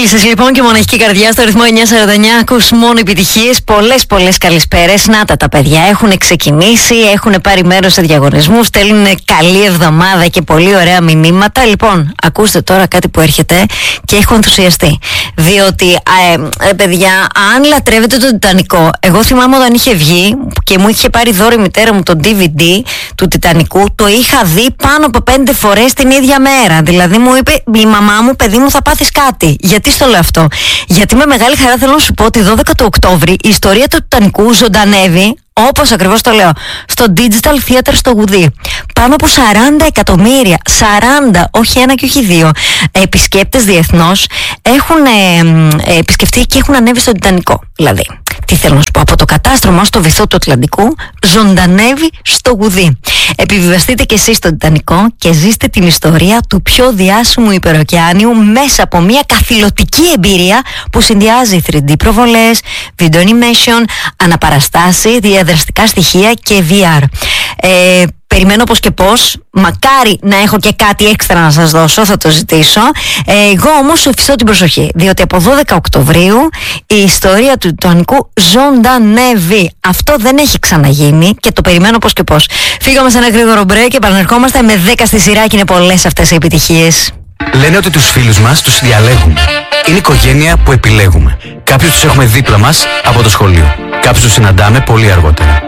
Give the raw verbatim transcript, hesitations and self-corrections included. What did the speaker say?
Φίλησες λοιπόν και μοναχική καρδιά στο ρυθμό εννιά σαράντα εννιά. Ακούς μόνο επιτυχίες. Πολλές πολλές καλησπέρες. Να τα τα παιδιά έχουν ξεκινήσει, έχουν πάρει μέρος σε διαγωνισμούς, στέλνουν καλή εβδομάδα και πολύ ωραία μηνύματα. Λοιπόν, ακούστε τώρα κάτι που έρχεται και έχω ενθουσιαστεί. Διότι, ε, ε, παιδιά, αν λατρεύετε το Τιτανικό, εγώ θυμάμαι όταν είχε βγει και μου είχε πάρει δώρο η μητέρα μου το ντι βι ντι του Τιτανικού, το είχα δει πάνω από πέντε φορές την ίδια μέρα. Δηλαδή μου είπε η μαμά μου, παιδί μου, θα πάθεις κάτι. Γιατί στο λέω αυτό? Γιατί με μεγάλη χαρά θέλω να σου πω ότι δώδεκα του Οκτώβρη η ιστορία του Τιτανικού ζωντανεύει, όπως ακριβώς το λέω, στο Digital Theater στο Γουδί. Πάνω από σαράντα εκατομμύρια, σαράντα, όχι ένα και όχι δύο, επισκέπτες διεθνώς έχουν ε, ε, επισκεφτεί και έχουν ανέβει στο Τιτανικό. Δηλαδή, τι θέλω να σου πω, από το κατάστρωμα στο βυθό του Ατλαντικού ζωντανεύει στο Γουδί. Επιβιβαστείτε κι εσείς στο Τιτανικό και ζήστε την ιστορία του πιο διάσημου υπεροκεάνιου μέσα από μια καθηλωτική εμπειρία που συνδυάζει θρι ντι προβολές, video animation, αναπαραστάση, διαδραστικά στοιχεία και βι αρ. Ε, περιμένω πως και πως, μακάρι να έχω και κάτι έξτρα να σας δώσω, θα το ζητήσω. Ε, εγώ όμως σου εφιστώ την προσοχή, διότι από δώδεκα Οκτωβρίου η ιστορία του Τιτανικού ζωντανεύει. Αυτό δεν έχει ξαναγίνει και το περιμένω πως και πως. Φύγαμε σε ένα γρήγορο break και επανερχόμαστε με δέκα στη σειρά και είναι πολλές αυτές οι επιτυχίες. Λένε ότι τους φίλους μας τους διαλέγουμε. Είναι οικογένεια που επιλέγουμε. Κάποιους τους έχουμε δίπλα μας από το σχολείο. Κάποιους τους συναντάμε πολύ αργότερα.